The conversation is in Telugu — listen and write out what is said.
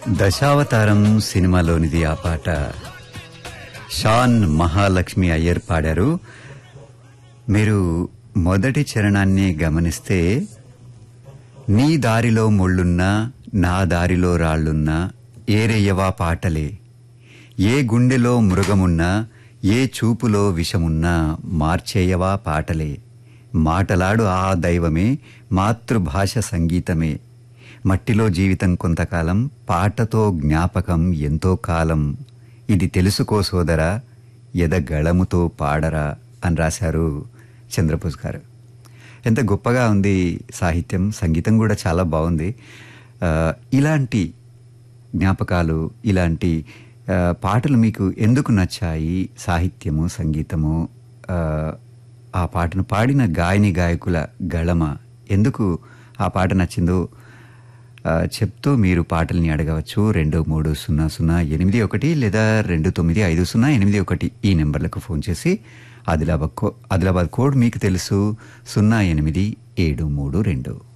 దశావతారం సినిమాలోనిది ఆ పాట. షాన్ మహాలక్ష్మి అయ్యర్ పాడారు. మీరు మొదటి చరణాన్ని గమనిస్తే, నీ దారిలో ముళ్ళున్నా నా దారిలో రాళ్లున్నా ఏరెయ్యవా పాటలే, ఏ గుండెలో మృగమున్నా ఏ చూపులో విషమున్నా మార్చేయవా పాటలే, మాటలాడు ఆ దైవమే మాతృభాష సంగీతమే, మట్టిలో జీవితం కొంతకాలం పాటతో జ్ఞాపకం ఎంతో కాలం, ఇది తెలుసుకో సోదరా ఎదగళముతో పాడరా అని రాశారు చంద్రబోస్ గారు. ఎంత గొప్పగా ఉంది సాహిత్యం, సంగీతం కూడా చాలా బాగుంది. ఇలాంటి జ్ఞాపకాలు, ఇలాంటి పాటలు మీకు ఎందుకు నచ్చాయి? సాహిత్యము, సంగీతము, ఆ పాటను పాడిన గాయని గాయకుల గళమ ఎందుకు ఆ పాట నచ్చిందో చెప్తూ మీరు పాటల్ని అడగవచ్చు. 230081 లేదా 295081 ఈ నెంబర్లకు ఫోన్ చేసి ఆదిలాబాద్ కోడ్ మీకు తెలుసు 08732.